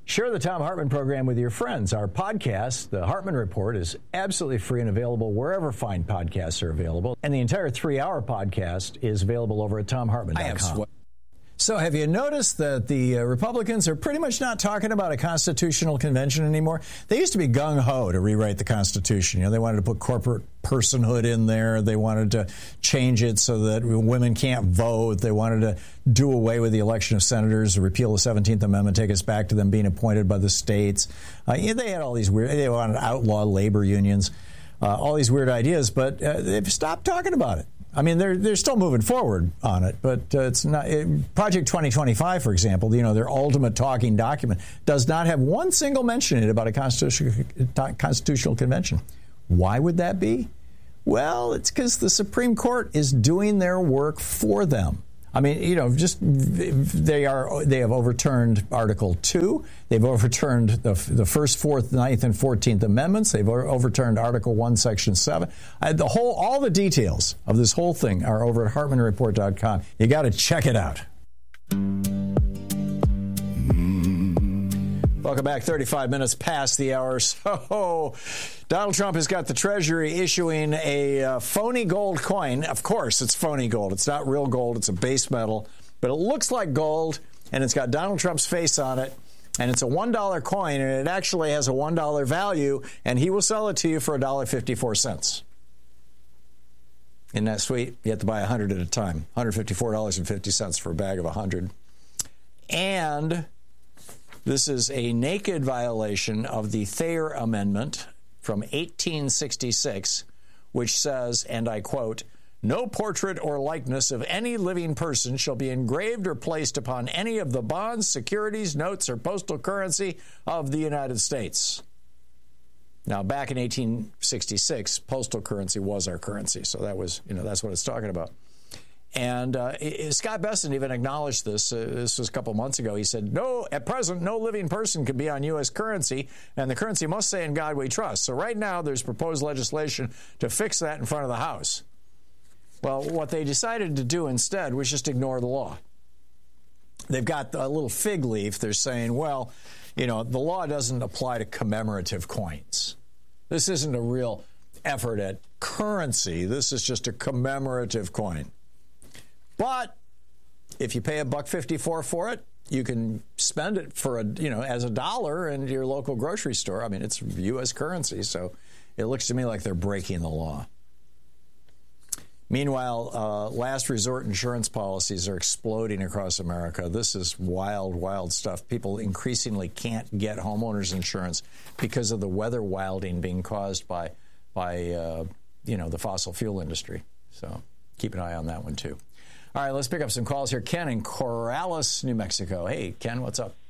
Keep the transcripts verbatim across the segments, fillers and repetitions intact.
Share the Thom Hartmann program with your friends. Our podcast, The Hartmann Report, is absolutely free and available wherever fine podcasts are available. And the entire three-hour podcast is available over at tom hartmann dot com. So have you noticed that the uh, Republicans are pretty much not talking about a constitutional convention anymore? They used to be gung-ho to rewrite the Constitution. You know, they wanted to put corporate personhood in there. They wanted to change it so that women can't vote. They wanted to do away with the election of senators, repeal the seventeenth Amendment, take us back to them being appointed by the states. Uh, yeah, they had all these weird, they wanted to outlaw labor unions, uh, all these weird ideas, but uh, they've stopped talking about it. I mean, they're they're still moving forward on it, but uh, it's not. It, Project twenty twenty-five, for example, you know, their ultimate talking document does not have one single mention in it about a constitutional constitutional convention. Why would that be? Well, it's because the Supreme Court is doing their work for them. I mean, you know, just they are they have overturned Article two. They've overturned the the first, fourth, ninth, and fourteenth Amendments. They've overturned Article one, Section seven. I, the whole, all the details of this whole thing are over at hartmann report dot com. You got to check it out. Welcome back. thirty-five minutes past the hour. So Donald Trump has got the Treasury issuing a uh, phony gold coin. Of course, it's phony gold. It's not real gold. It's a base metal. But it looks like gold, and it's got Donald Trump's face on it. And it's a one dollar coin, and it actually has a one dollar value, and he will sell it to you for one dollar and fifty-four cents. Isn't that sweet? You have to buy one hundred at a time. one hundred fifty-four dollars and fifty cents for a bag of one hundred. And this is a naked violation of the Thayer Amendment from eighteen sixty-six, which says, and I quote, "No portrait or likeness of any living person shall be engraved or placed upon any of the bonds, securities, notes, or postal currency of the United States." Now, back in eighteen sixty-six, postal currency was our currency, so that was, you know, that's what it's talking about. And uh, Scott Bessent even acknowledged this. Uh, this was a couple months ago. He said, no, at present, no living person can be on U S currency, and the currency must say in God we trust. So right now, there's proposed legislation to fix that in front of the House. Well, what they decided to do instead was just ignore the law. They've got a little fig leaf. They're saying, well, you know, the law doesn't apply to commemorative coins. This isn't a real effort at currency. This is just a commemorative coin. But if you pay a buck fifty-four for it, you can spend it for a, you know, as a dollar in your local grocery store. I mean, it's U S currency, so it looks to me like they're breaking the law. Meanwhile, uh, last resort insurance policies are exploding across America. This is wild, wild stuff. People increasingly can't get homeowners insurance because of the weather wilding being caused by, by uh, you know, the fossil fuel industry. So keep an eye on that one, too. All right, let's pick up some calls here. Ken in Corrales, New Mexico. Hey, Ken, what's up?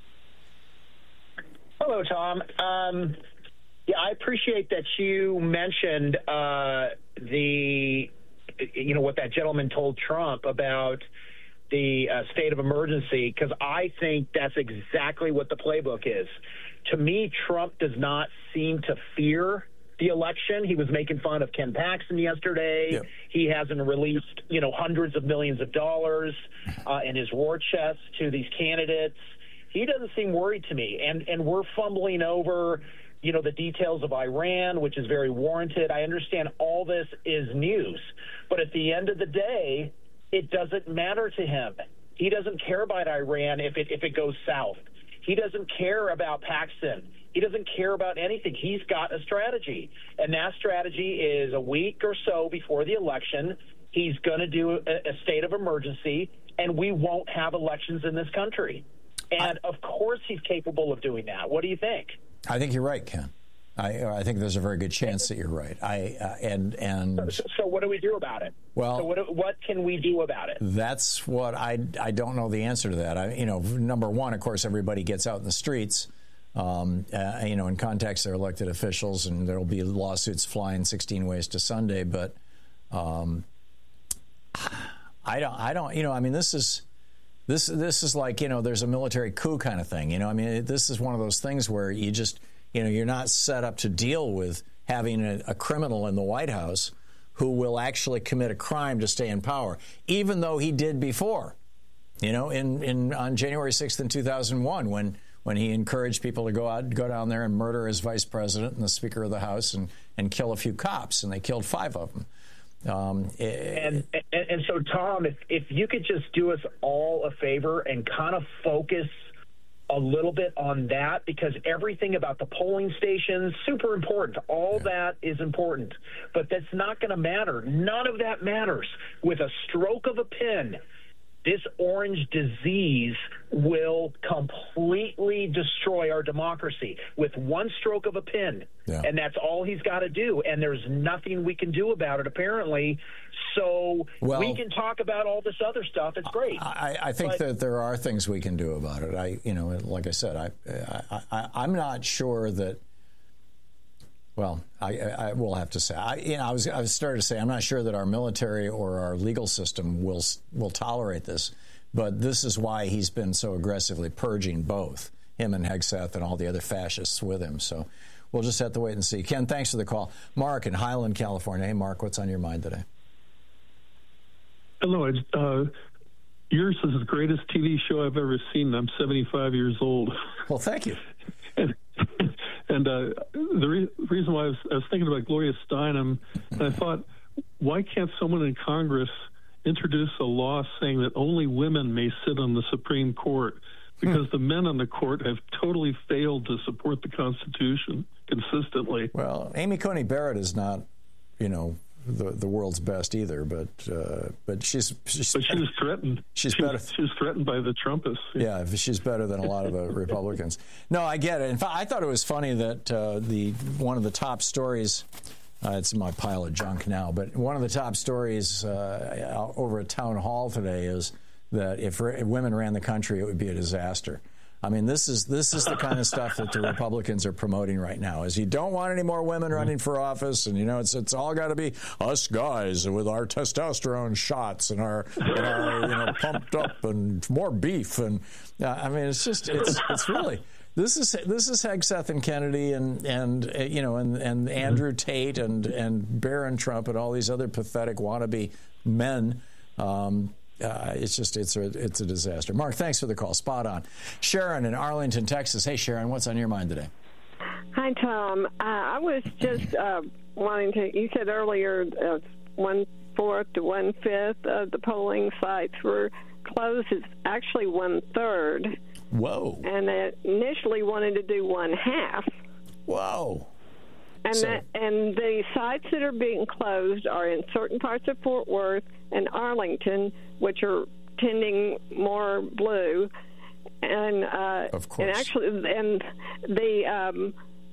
Hello, Tom. Um, yeah, I appreciate that you mentioned uh, the, you know, what that gentleman told Trump about the uh, state of emergency, because I think that's exactly what the playbook is. To me, Trump does not seem to fear the election. He was making fun of Ken Paxton yesterday. Yep. He hasn't released, you know, hundreds of millions of dollars uh, in his war chest to these candidates. He doesn't seem worried to me. And and we're fumbling over, you know, the details of Iran, which is very warranted. I understand all this is news. But at the end of the day, it doesn't matter to him. He doesn't care about Iran if it if it goes south. He doesn't care about Paxton. He doesn't care about anything. He's got a strategy, and that strategy is a week or so before the election, he's going to do a, a state of emergency, and we won't have elections in this country. And, I, of course, he's capable of doing that. What do you think? I think you're right, Ken. I, I think there's a very good chance that you're right. I uh, and and so, so what do we do about it? Well, so what what can we do about it? That's what I I don't know the answer to that. I you know number one, of course, everybody gets out in the streets. Um, uh, you know, in context, they're elected officials, and there will be lawsuits flying sixteen ways to Sunday. But um, I don't, I don't, you know, I mean, this is this this is like, you know, there's a military coup kind of thing. You know, I mean, this is one of those things where you just, you know, you're not set up to deal with having a, a criminal in the White House who will actually commit a crime to stay in power, even though he did before. You know, in in on January sixth in two thousand one, when. when when he encouraged people to go out, go down there and murder his vice president and the Speaker of the House and, and kill a few cops, and they killed five of them. Um, and, and and so, Tom, if if you could just do us all a favor and kind of focus a little bit on that, because everything about the polling stations, super important. All yeah. that is important, but that's not going to matter. None of that matters. With a stroke of a pen, this orange disease will completely destroy our democracy with one stroke of a pen. Yeah. And that's all he's got to do. And there's nothing we can do about it, apparently. So well, we can talk about all this other stuff. It's great. I, I think but, that there are things we can do about it. I, you know, like I said, I, I, I I'm not sure that. Well, I, I will have to say, I, you know, I was I was starting to say, I'm not sure that our military or our legal system will will tolerate this, but this is why he's been so aggressively purging both him and Hegseth and all the other fascists with him. So we'll just have to wait and see. Ken, thanks for the call. Mark in Highland, California. Hey, Mark, what's on your mind today? Hello. It's, uh, yours is the greatest T V show I've ever seen. I'm seventy-five years old. Well, thank you. and and uh, the re- reason why I was, I was thinking about Gloria Steinem, and I thought, why can't someone in Congress introduce a law saying that only women may sit on the Supreme Court? Because hmm. the men on the court have totally failed to support the Constitution consistently. Well, Amy Coney Barrett is not, you know, the the world's best either, but uh, but she's, she's but she was threatened. She's she better. Was, she was threatened by the Trumpists. Yeah, she's better than a lot of the Republicans. No, I get it. In fact, I thought it was funny that uh, the one of the top stories. Uh, it's in my pile of junk now, but one of the top stories uh, over at Town Hall today is that if, if women ran the country, it would be a disaster. I mean, this is this is the kind of stuff that the Republicans are promoting right now. Is you don't want any more women running for office, and you know it's it's all got to be us guys with our testosterone shots and our, and our you know pumped up and more beef, and uh, I mean it's just it's it's really this is this is Hegseth and Kennedy and and uh, you know and and Andrew Tate and and Barron Trump and all these other pathetic wannabe men. Um, Uh, it's just it's a it's a disaster. Mark, thanks for the call. Spot on. Sharon in Arlington, Texas. Hey, Sharon, what's on your mind today? Hi, Tom. Uh, I was just uh, wanting to. You said earlier uh, one fourth to one fifth of the polling sites were closed. It's actually one third. Whoa! And they initially wanted to do one half. Whoa! And so, that, and the sites that are being closed are in certain parts of Fort Worth and Arlington, which are tending more blue, and uh, of course, and actually, and the um,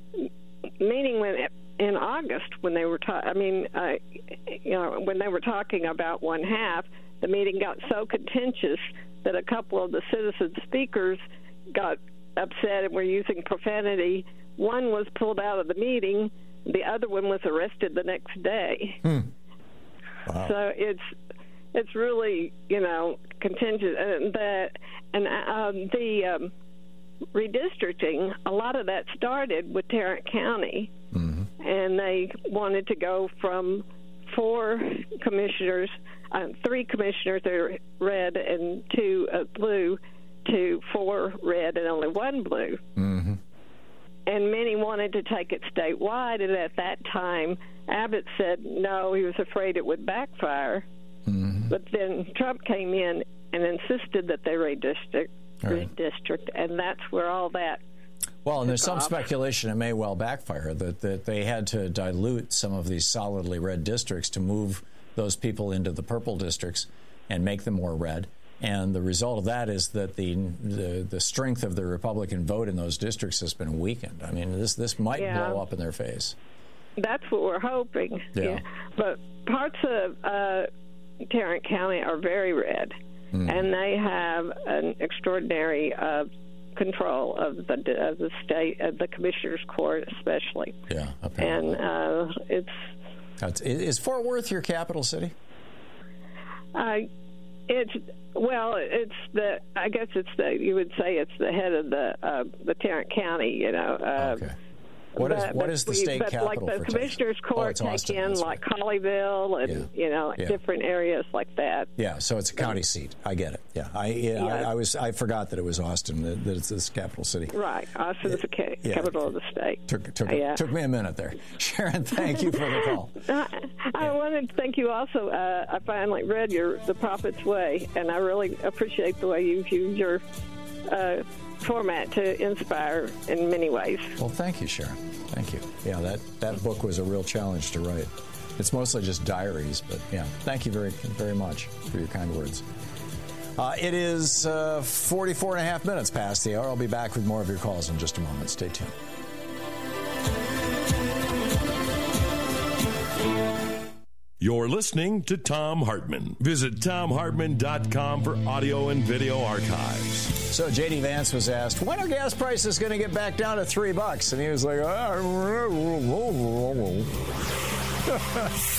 meeting when in August when they were, ta- I mean, uh, you know, when they were talking about one half, the meeting got so contentious that a couple of the citizen speakers got upset and were using profanity. One was pulled out of the meeting. The other one was arrested the next day. Hmm. Wow. So it's it's really, you know, contingent. And that and um, the um, redistricting, a lot of that started with Tarrant County, mm-hmm. and they wanted to go from four commissioners, uh, three commissioners that are red and two uh, blue, to four red and only one blue. Mm-hmm. And many wanted to take it statewide, and at that time, Abbott said no, he was afraid it would backfire. Mm-hmm. But then Trump came in and insisted that they redistrict, right. redistrict, and that's where all that Well, and there's some off. speculation it may well backfire, that, that they had to dilute some of these solidly red districts to move those people into the purple districts and make them more red. And the result of that is that the, the the strength of the Republican vote in those districts has been weakened. I mean, this this might yeah. blow up in their face. That's what we're hoping. Yeah. yeah. But parts of uh, Tarrant County are very red, mm. and they have an extraordinary uh, control of the of the state, of the commissioner's court, especially. Yeah, apparently. And uh, it's. That's, is Fort Worth your capital city? Uh, it's well, it's the. I guess it's the. You would say it's the head of the uh, the Tarrant County. You know. Uh, okay. What is but, what but is the we, state but capital like the for commissioners' Texas? court Oh, it's take Austin, in that's like right. Colleyville and Yeah. you know Yeah. different areas like that. Yeah, so it's a county seat. I get it. Yeah, I yeah, Yeah. I, I was I forgot that it was Austin, that, that it's this capital city. Right, Austin's the ca- Yeah. capital of the state. Took took Yeah. took me a minute there. Sharon, thank you for the call. I, I wanted to thank you also. Uh, I finally read your The Prophet's Way, and I really appreciate the way you've used your uh, format to inspire in many ways. Well, thank you, Sharon. Thank you. Yeah, that, that book was a real challenge to write. It's mostly just diaries, but yeah, thank you very, very much for your kind words. Uh, it is uh, forty-four and a half minutes past the hour. I'll be back with more of your calls in just a moment. Stay tuned. You're listening to Thom Hartmann. Visit Thom Hartmann dot com for audio and video archives. So J D Vance was asked, when are gas prices going to get back down to three bucks? And he was like,